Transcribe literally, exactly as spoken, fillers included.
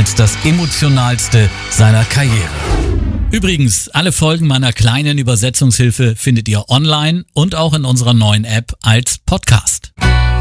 als das emotionalste seiner Karriere. Übrigens, alle Folgen meiner kleinen Übersetzungshilfe findet ihr online und auch in unserer neuen App als Podcast.